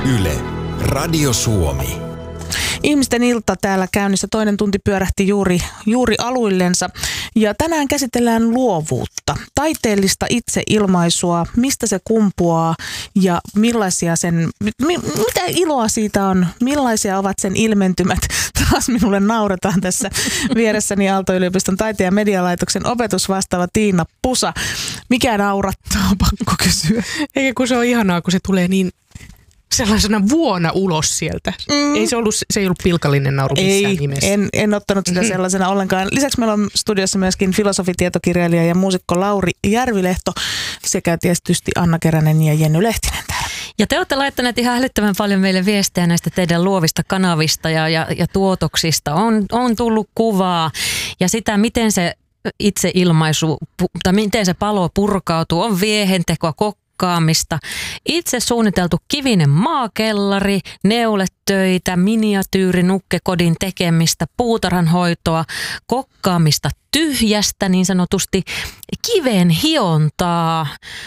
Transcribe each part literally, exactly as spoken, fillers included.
Yle, Radio Suomi. Ihmisten ilta täällä käynnissä. Toinen tunti pyörähti juuri, juuri aluillensa. Ja tänään käsitellään luovuutta, taiteellista itseilmaisua, mistä se kumpuaa ja millaisia sen, mi, mitä iloa siitä on, millaisia ovat sen ilmentymät. Taas minulle nauretaan tässä vieressäni Aalto-yliopiston taiteen ja medialaitoksen opetusvastaava Tiina Pusa. Mikä naurattaa, pakko kysyä. Eikä kun se on ihanaa, kun se tulee niin sellaisena vuona ulos sieltä. Mm. Ei se, ollut, se ei ollut pilkallinen nauru missään ei, nimessä. En, en ottanut sitä sellaisena ollenkaan. Lisäksi meillä on studiossa myöskin filosofitietokirjailija ja muusikko Lauri Järvilehto sekä tietysti Anna Keränen ja Jenny Lehtinen täällä. Ja te olette laittaneet ihan älyttömän paljon meille viestejä näistä teidän luovista kanavista ja, ja, ja tuotoksista. On, on tullut kuvaa ja sitä, miten se itseilmaisu, tai miten se palo purkautuu, on viehentekoa, kokkaamista, itse suunniteltu kivinen maakellari, neuletöitä, miniatyyrinukkekodin tekemistä, puutarhanhoitoa, kokkaamista tyhjästä, niin sanotusti kiven hiontaa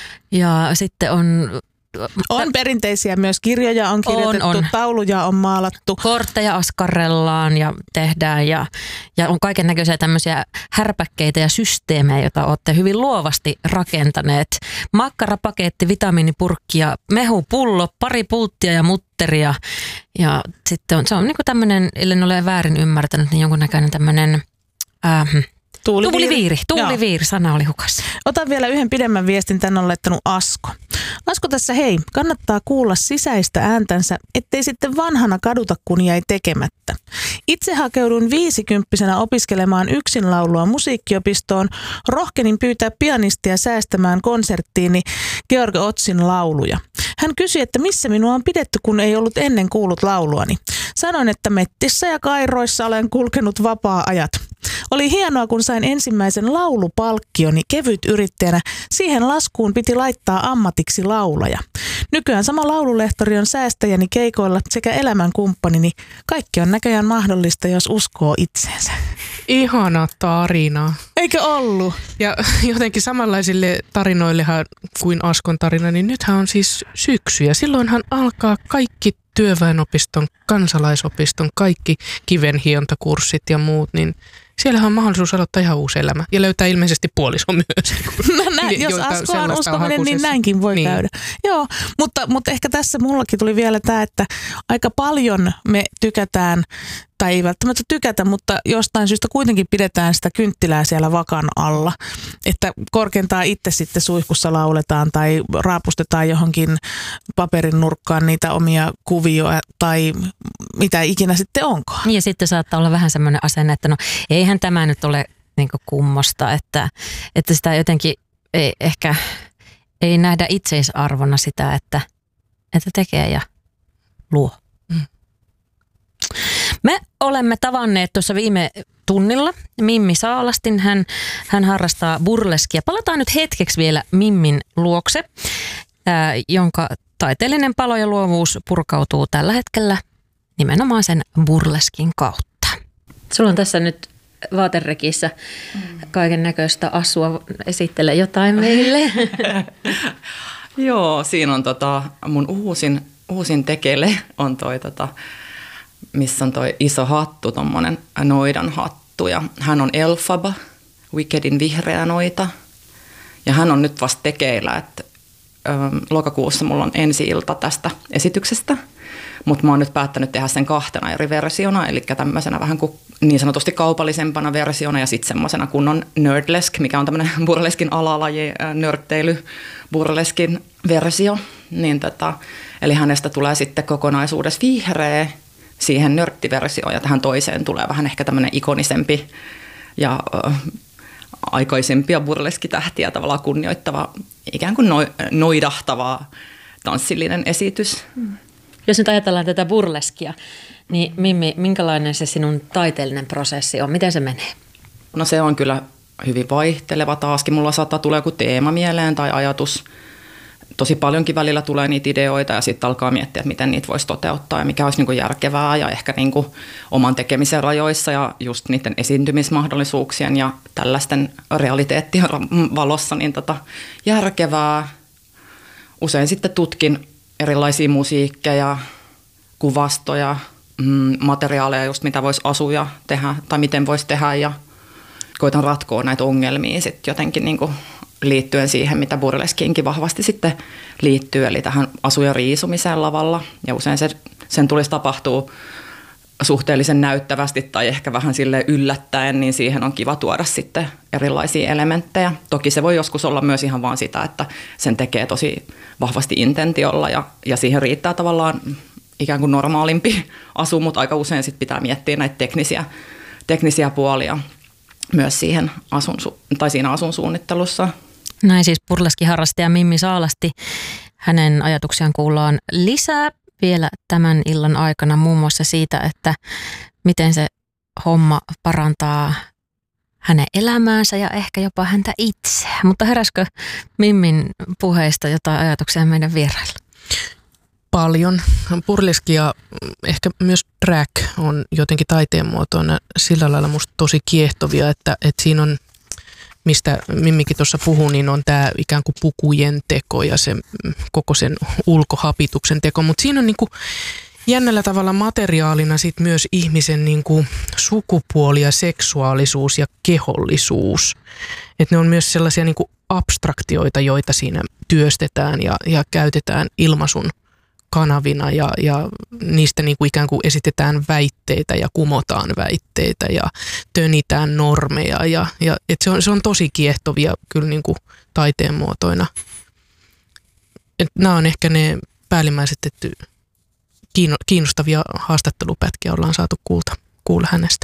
ja sitten on On perinteisiä myös kirjoja on kirjoitettu, on, on. tauluja on maalattu. Kortteja askarrellaan ja tehdään ja, ja on kaiken näköisiä tämmöisiä härpäkkeitä ja systeemejä, joita olette hyvin luovasti rakentaneet. Makkarapaketti, vitamiinipurkki ja mehupullo, pari pulttia ja mutteria. Ja sitten on, se on niin kuin tämmöinen, ellen ole väärin ymmärtänyt, niin jonkunnäköinen tämmöinen Äh, Tuuliviiri. Tuuliviiri. Tuuliviiri, sana oli hukassa. Otan vielä yhden pidemmän viestin, tänne on laittanut Asko. Asko tässä, hei, kannattaa kuulla sisäistä ääntänsä, ettei sitten vanhana kaduta, kun jäi tekemättä. Itse hakeudun viisikymppisenä opiskelemaan yksinlaulua musiikkiopistoon. Rohkenin pyytää pianistia säästämään konserttiini Georg Otzin lauluja. Hän kysyi, että missä minua on pidetty, kun ei ollut ennen kuullut lauluani. Sanoin, että mettissä ja kairoissa olen kulkenut vapaa-ajat. Oli hienoa, kun sain ensimmäisen laulupalkkioni kevyt yrittäjänä. Siihen laskuun piti laittaa ammatiksi laulaja. Nykyään sama laululehtori on säästäjäni keikoilla sekä elämänkumppanini. Kaikki on näköjään mahdollista, jos uskoo itseensä. Ihana tarina. Eikö ollut? Ja jotenkin samanlaisille tarinoillehan kuin Askon tarina, niin nythän on siis syksy ja silloinhan alkaa kaikki työväenopiston, kansalaisopiston, kaikki kivenhiontakurssit ja muut, niin siellähän on mahdollisuus aloittaa ihan uusi elämä ja löytää ilmeisesti puoliso myös. No, näin, jos Asko on uskominen, niin näinkin voi niin käydä. Joo, mutta, mutta ehkä tässä mullakin tuli vielä tämä, että aika paljon me tykätään, tai ei välttämättä tykätä, mutta jostain syystä kuitenkin pidetään sitä kynttilää siellä vakan alla. Että korkeintaan itse sitten suihkussa lauletaan tai raapustetaan johonkin paperin nurkkaan niitä omia kuvioita tai mitä ikinä sitten onkaan. Ja sitten saattaa olla vähän semmoinen asenne, että no eihän tämä nyt ole niin kuin kummosta, että, että sitä jotenkin ei, ehkä ei nähdä itseisarvona sitä, että, että tekee ja luo. Mm. Me olemme tavanneet tuossa viime tunnilla Mimmi Saalastin. Hän, hän harrastaa burleskia. Palataan nyt hetkeksi vielä Mimmin luokse, ää, jonka taiteellinen palo ja luovuus purkautuu tällä hetkellä nimenomaan sen burleskin kautta. Sulla on tässä nyt vaaterekissä kaiken näköistä asua. Esittele jotain meille. Joo, siinä on tota, mun uusin, uusin tekele on toi tota, missä on toi iso hattu, tommonen noidan hattu. Ja hän on Elphaba, Wickedin vihreä noita. Ja hän on nyt vasta tekeillä, että ö, lokakuussa mulla on ensi-ilta tästä esityksestä. Mutta mä oon nyt päättänyt tehdä sen kahtena eri versiona, eli tämmöisenä vähän kuin niin sanotusti kaupallisempana versiona ja sitten semmoisena kunnon nerdlesk, mikä on tämmöinen burleskin alalaji, nörtteily burleskin versio. Niin tota, eli hänestä tulee sitten kokonaisuudessa vihreä siihen nörttiversioon ja tähän toiseen tulee vähän ehkä tämmöinen ikonisempi ja ö, aikaisempia burleskitähtiä tavallaan kunnioittava, ikään kuin no, noidahtava tanssillinen esitys. Mm. Jos nyt ajatellaan tätä burleskia, niin Mimmi, minkälainen se sinun taiteellinen prosessi on? Miten se menee? No se on kyllä hyvin vaihteleva taaskin. Mulla saattaa tulla joku teema mieleen tai ajatus. Tosi paljonkin välillä tulee niitä ideoita ja sitten alkaa miettiä, että miten niitä voisi toteuttaa ja mikä olisi niinku järkevää ja ehkä niinku oman tekemisen rajoissa ja just niiden esiintymismahdollisuuksien ja tällaisten realiteettien valossa niin tota järkevää. Usein sitten tutkin erilaisia musiikkeja, kuvastoja, mm, materiaaleja, just mitä voisi asua tehdä tai miten voisi tehdä ja koitan ratkoa näitä ongelmia sitten jotenkin niin kuin liittyen siihen, mitä burleskiinkin vahvasti sitten liittyy, eli tähän asujen riisumiseen lavalla ja usein se, sen tulisi tapahtua suhteellisen näyttävästi tai ehkä vähän sille yllättäen, niin siihen on kiva tuoda sitten erilaisia elementtejä. Toki se voi joskus olla myös ihan vaan sitä, että sen tekee tosi vahvasti intentiolla ja, ja siihen riittää tavallaan ikään kuin normaalimpi asu, mutta aika usein sitten pitää miettiä näitä teknisiä, teknisiä puolia myös siihen asun, tai siinä asun suunnittelussa. Näin siis burleskiharrastaja Mimmi Saalasti. Hänen ajatuksiaan kuullaan lisää vielä tämän illan aikana muun muassa siitä, että miten se homma parantaa hänen elämäänsä ja ehkä jopa häntä itseä. Mutta heräskö Mimmin puheista jotain ajatuksia meidän vierailla? Paljon. Burleski ja ehkä myös drag on jotenkin taiteen muotoina sillä lailla musta tosi kiehtovia, että, että siinä on, mistä Mimmikin tuossa puhuu, niin on tämä ikään kuin pukujen teko ja se koko sen ulkohapituksen teko, mutta siinä on niin kuin jännällä tavalla materiaalina sit myös ihmisen niin kuin sukupuoli ja seksuaalisuus ja kehollisuus. Että ne on myös sellaisia niin kuin abstraktioita, joita siinä työstetään ja, ja käytetään ilmaisun kanavina ja, ja niistä niin kuin ikään kuin esitetään väitteitä ja kumotaan väitteitä ja tönitään normeja. Ja, ja, et se, on, se on tosi kiehtovia kyllä niin kuin taiteen muotoina. Et nämä on ehkä ne päällimmäiset, että kiinnostavia haastattelupätkiä ollaan saatu kuulta, kuulla hänestä.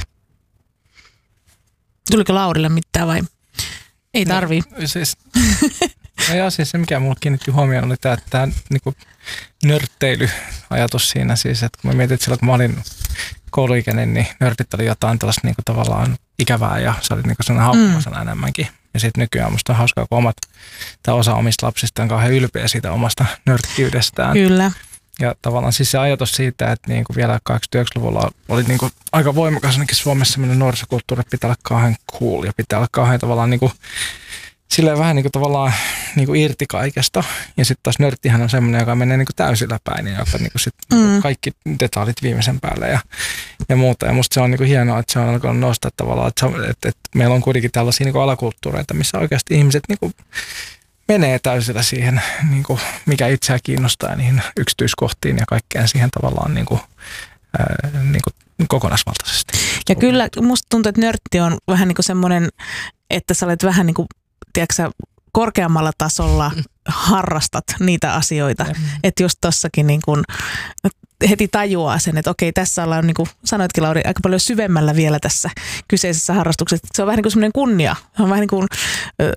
Tuliko Laurille mitään vai? Ei tarvii. No, siis, no joo, siis se mikä mulle kiinnitti huomioon oli tämä, tämä niin nörtteilyajatus siinä siis, että kun mä mietin, että silloin kun mä olin kouluikäinen, niin nörtit oli jotain tällaista niin kuin tavallaan ikävää ja se oli niin kuin sellainen haukkumasana mm. enemmänkin. Ja sitten nykyään musta on hauskaa, kun omat, tai osa omista lapsista on kauhean ylpeä siitä omasta nörttiydestään. Kyllä. Ja tavallaan siis se ajatus siitä, että niin kuin vielä kahdeksankymmentäluvulla oli niin kuin aika voimakas ainakin Suomessa sellainen nuorisokulttuuri, että pitää olla kauhean cool ja pitää olla kauhean tavallaan niin kuin, silleen vähän niin kuin tavallaan niin kuin irti kaikesta. Ja sitten taas nörttihän on semmoinen, joka menee niin kuin täysillä päin ja joka niin kuin sit mm. kaikki detailit viimeisen päälle ja, ja muuta. Ja musta se on niin kuin hienoa, että se on alkanut nostaa tavallaan, että, se, että, että meillä on kuitenkin tällaisia niin kuin alakulttuureita, missä oikeasti ihmiset niin kuin menee täysillä siihen, niin kuin mikä itseä kiinnostaa, niihin yksityiskohtiin ja kaikkeen siihen tavallaan niin kuin, ää, niin kuin kokonaisvaltaisesti. Ja kyllä musta tuntuu, että nörtti on vähän niin kuin semmoinen, että sä olet vähän niin kuin, tiedätkö, korkeammalla tasolla harrastat niitä asioita. Mm. Että just tossakin niin kuin heti tajuaa sen, että okei, tässä ollaan, niin kuin sanoitkin Lauri, aika paljon syvemmällä vielä tässä kyseisessä harrastuksessa. Se on vähän niin kuin semmoinen kunnia. Se on vähän niin kuin